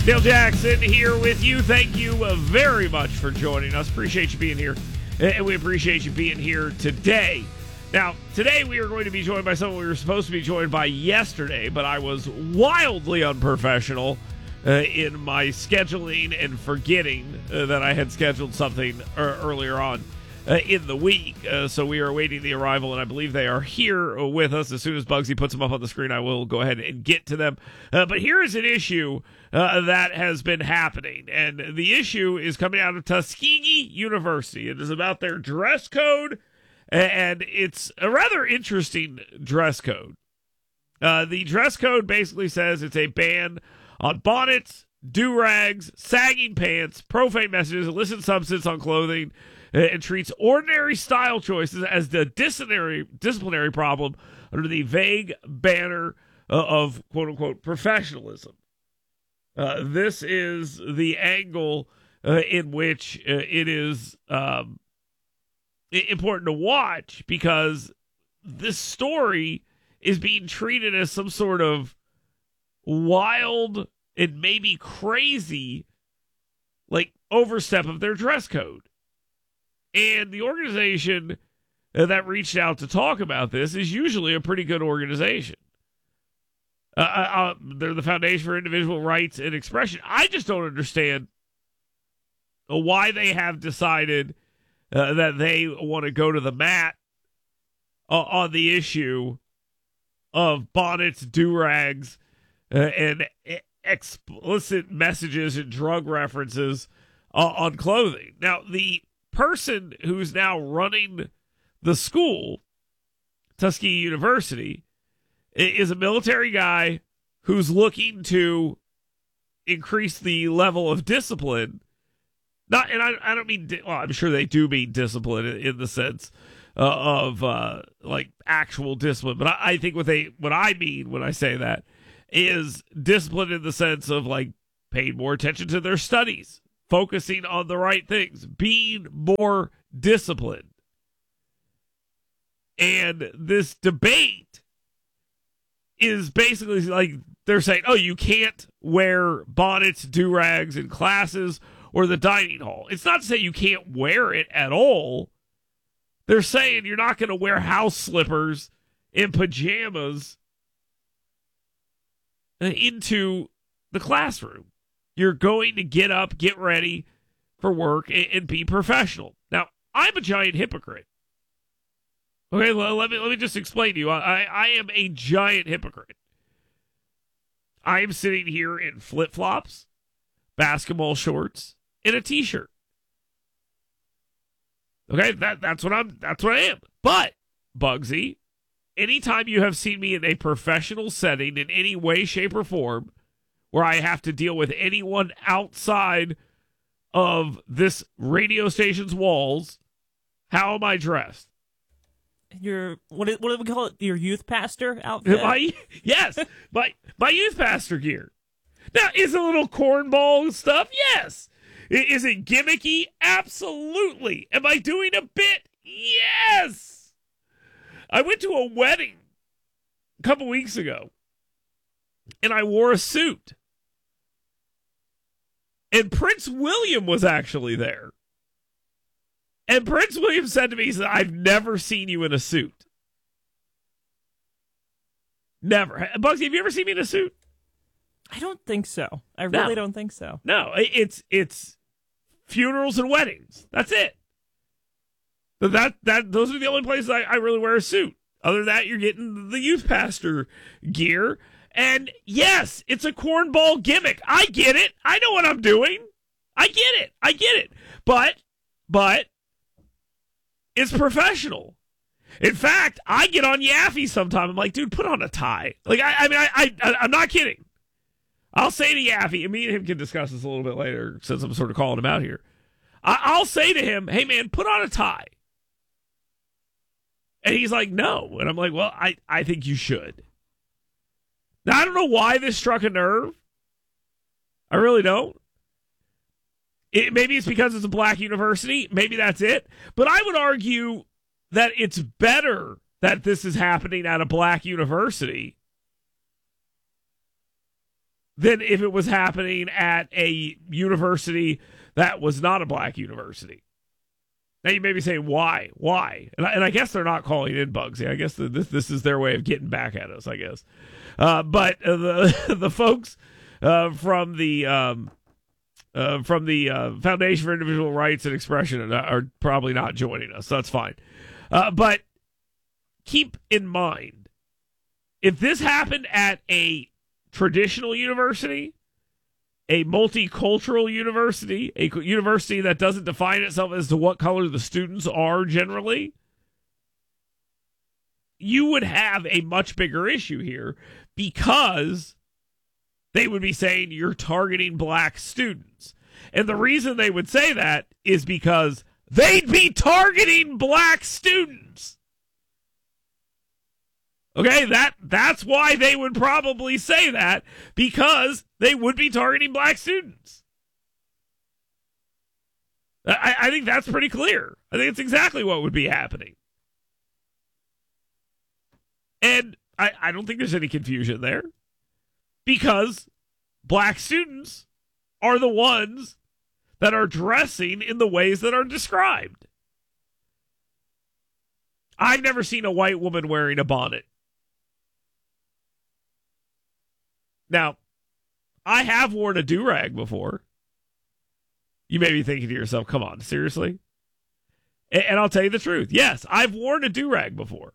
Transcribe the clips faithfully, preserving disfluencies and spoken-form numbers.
Dale Jackson here with you. Thank you uh, very much for joining us. Appreciate you being here. And we appreciate you being here today. Now, today we are going to be joined by someone we were supposed to be joined by yesterday, but I was wildly unprofessional uh, in my scheduling and forgetting uh, that I had scheduled something er- earlier on uh, in the week. Uh, so we are awaiting the arrival, and I believe they are here with us. As soon as Bugsy puts them up on the screen, I will go ahead and get to them. Uh, but here is an issue Uh, that has been happening, and the issue is coming out of Tuskegee University. It is about their dress code, and it's a rather interesting dress code. Uh, the dress code basically says it's a ban on bonnets, do-rags, sagging pants, profane messages, illicit substance on clothing, and treats ordinary style choices as the disciplinary, disciplinary problem under the vague banner uh, of quote-unquote professionalism. Uh, this is the angle uh, in which uh, it is um, important to watch, because this story is being treated as some sort of wild and maybe crazy, like, overstep of their dress code. And the organization uh, that reached out to talk about this is usually a pretty good organization. Uh, uh, they're the Foundation for Individual Rights and Expression. I just don't understand why they have decided uh, that they want to go to the mat uh, on the issue of bonnets, do-rags, uh, and explicit messages and drug references uh, on clothing. Now, the person who's now running the school, Tuskegee University, is a military guy who's looking to increase the level of discipline. Not, and I, I don't mean, well, I'm sure they do mean discipline in, in the sense uh, of uh, like actual discipline. But I, I think what they, what I mean when I say that is discipline in the sense of like paying more attention to their studies, focusing on the right things, being more disciplined. And this debate is basically like they're saying, oh, you can't wear bonnets, do-rags in classes or the dining hall. It's not to say you can't wear it at all. They're saying you're not going to wear house slippers and pajamas into the classroom. You're going to get up, get ready for work, and, and be professional. Now, I'm a giant hypocrite. Okay, well, let me let me just explain to you. I, I am a giant hypocrite. I am sitting here in flip-flops, basketball shorts, and a t-shirt. Okay, that that's what I'm that's what I am. But, Bugsy, anytime you have seen me in a professional setting in any way, shape, or form where I have to deal with anyone outside of this radio station's walls, how am I dressed? Your what? What do we call it? Your youth pastor outfit? My, yes, my my youth pastor gear. Now, is it a little cornball stuff? Yes. I- is it gimmicky? Absolutely. Am I doing a bit? Yes. I went to a wedding a couple weeks ago, and I wore a suit, and Prince William was actually there. And Prince William said to me, he said, I've never seen you in a suit. Never. Bugsy, have you ever seen me in a suit? I don't think so. I really no. don't think so. No, it's it's funerals and weddings. That's it. That that those are the only places I, I really wear a suit. Other than that, you're getting the youth pastor gear. And yes, it's a cornball gimmick. I get it. I know what I'm doing. I get it. I get it. But, but, it's professional. In fact, I get on Yaffe sometime. I'm like, dude, put on a tie. Like, I, I mean, I, I, I'm not kidding. I'll say to Yaffe, and me and him can discuss this a little bit later since I'm sort of calling him out here. I, I'll say to him, hey, man, put on a tie. And he's like, no. And I'm like, well, I, I think you should. Now, I don't know why this struck a nerve. I really don't. It, maybe it's because it's a black university. Maybe that's it. But I would argue that it's better that this is happening at a black university than if it was happening at a university that was not a black university. Now you may be saying, why? Why? And I, and I guess they're not calling in Bugsy. I guess the, this this is their way of getting back at us, I guess. Uh, but uh, the the folks uh, from the um, uh, from the uh, Foundation for Individual Rights and Expression are probably not joining us. So that's fine. Uh, but keep in mind, if this happened at a traditional university, a multicultural university, a university that doesn't define itself as to what color the students are generally, you would have a much bigger issue here because they would be saying you're targeting black students. And the reason they would say that is because they'd be targeting black students. Okay, that that's why they would probably say that, because they would be targeting black students. I, I think that's pretty clear. I think it's exactly what would be happening. And I, I don't think there's any confusion there, because black students are the ones that are dressing in the ways that are described. I've never seen a white woman wearing a bonnet. Now, I have worn a do-rag before. You may be thinking to yourself, come on, seriously? And, and I'll tell you the truth. Yes, I've worn a do-rag before.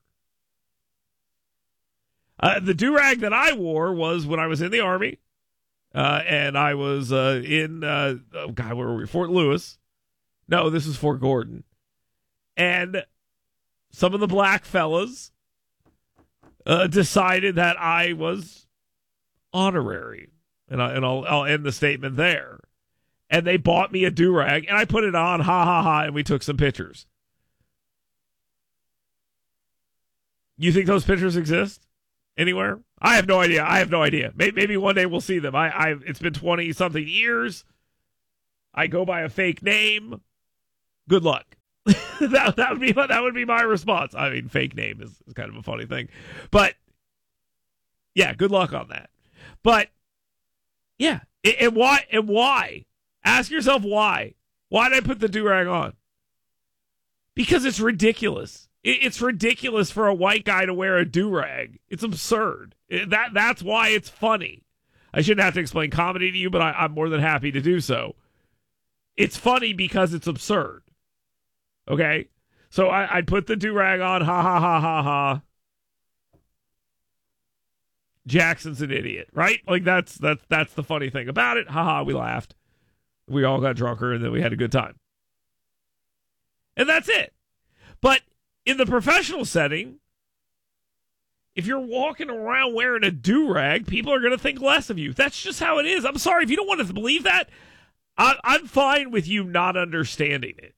Uh, the do-rag that I wore was when I was in the Army, uh, and I was uh, in, uh, oh God, where were we? Fort Lewis. No, this is Fort Gordon. And some of the black fellas uh, decided that I was honorary, and, I, and I'll, I'll end the statement there. And they bought me a do-rag, and I put it on, ha, ha, ha, and we took some pictures. You think those pictures exist anywhere? I have no idea. I have no idea. Maybe, maybe one day we'll see them. I, I, it's been twenty-something years. I go by a fake name. Good luck. that, that, would be, that would be my response. I mean, fake name is, is kind of a funny thing. But, yeah, good luck on that. But, yeah, and why? And why? Ask yourself why. Why did I put the do-rag on? Because it's ridiculous. It's ridiculous for a white guy to wear a do-rag. It's absurd. That That's why it's funny. I shouldn't have to explain comedy to you, but I, I'm more than happy to do so. It's funny because it's absurd. Okay? So I, I'd put the do-rag on, ha, ha, ha, ha, ha. Jackson's an idiot, right? Like that's that's that's the funny thing about it. Haha, we laughed. We all got drunker and then we had a good time. And that's it. But in the professional setting, if you're walking around wearing a do-rag, people are going to think less of you. That's just how it is. I'm sorry. If you don't want to believe that, I, I'm fine with you not understanding it.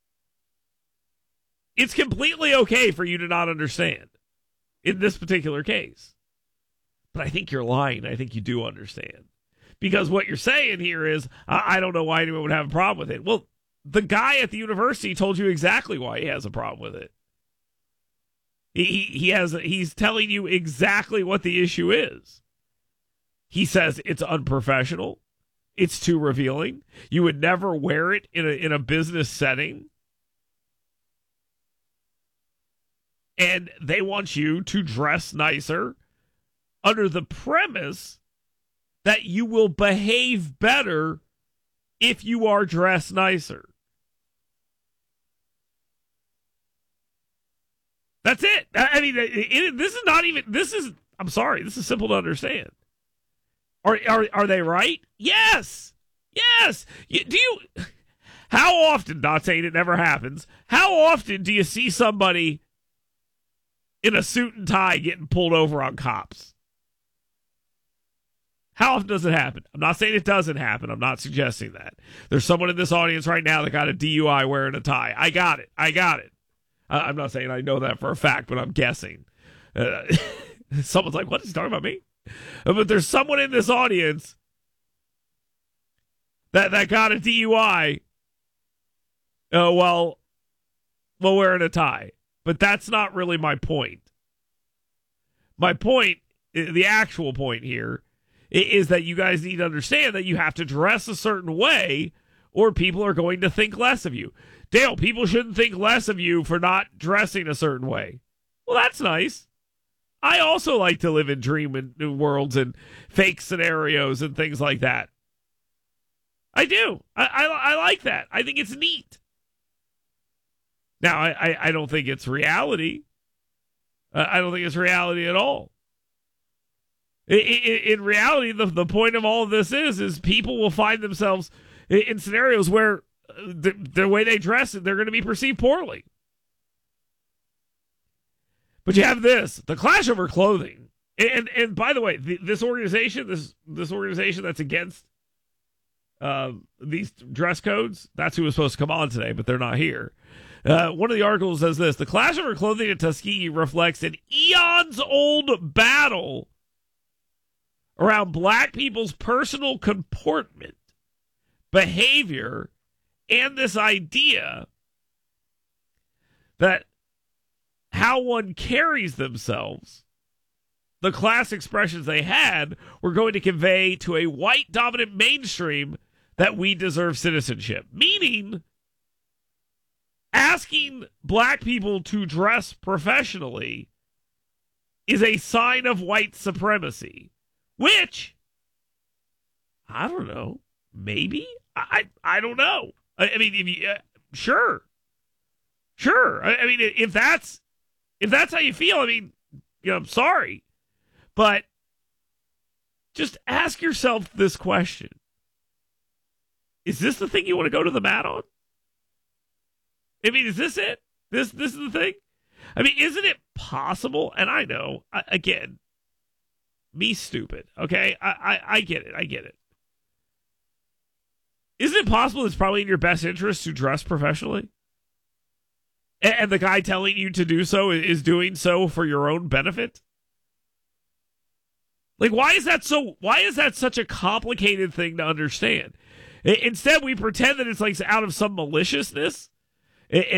It's completely okay for you to not understand in this particular case. But I think you're lying. I think you do understand. Because what you're saying here is, I, I don't know why anyone would have a problem with it. Well, the guy at the university told you exactly why he has a problem with it. He, he, he has, he's telling you exactly what the issue is. He says it's unprofessional. It's too revealing. You would never wear it in a, in a business setting. And they want you to dress nicer under the premise that you will behave better if you are dressed nicer. That's it. I mean, it, it, this is not even, this is, I'm sorry, this is simple to understand. Are, are, are they right? Yes. Yes. You, do you, how often, not saying it never happens, how often do you see somebody in a suit and tie getting pulled over on cops? How often does it happen? I'm not saying it doesn't happen. I'm not suggesting that. There's someone in this audience right now that got a D U I wearing a tie. I got it. I got it. Uh, I'm not saying I know that for a fact, but I'm guessing. Uh, someone's like, what is he talking about me? Uh, but there's someone in this audience that, that got a D U I uh, while, while wearing a tie. But that's not really my point. My point, the actual point here, is that you guys need to understand that you have to dress a certain way or people are going to think less of you. Dale, people shouldn't think less of you for not dressing a certain way. Well, that's nice. I also like to live in dream worlds and fake scenarios and things like that. I do. I, I, I like that. I think it's neat. Now, I, I, I don't think it's reality. Uh, I don't think it's reality at all. In, in, in reality, the, the point of all of this is, is people will find themselves in, in scenarios where the, the way they dress, they're going to be perceived poorly. But you have this, the clash over clothing. And and by the way, the, this organization, this this organization that's against uh, these dress codes, that's who was supposed to come on today, but they're not here. Uh, one of the articles says this: the clash over clothing at Tuskegee reflects an eons-old battle around black people's personal comportment, behavior, and this idea that how one carries themselves, the class expressions they had, were going to convey to a white dominant mainstream that we deserve citizenship. Meaning, asking black people to dress professionally is a sign of white supremacy, which, I don't know, maybe? I I, I don't know. I, I mean, if you, uh, sure. Sure. I, I mean, if that's If that's how you feel, I mean, you know, I'm sorry. But just ask yourself this question. Is this the thing you want to go to the mat on? I mean, is this it? This this is the thing? I mean, isn't it possible? And I know, I, again, me stupid, okay? I, I, I get it. I get it. Isn't it possible it's probably in your best interest to dress professionally? And the guy telling you to do so is doing so for your own benefit? Like, why is that so? Why is that such a complicated thing to understand? Instead, we pretend that it's like out of some maliciousness.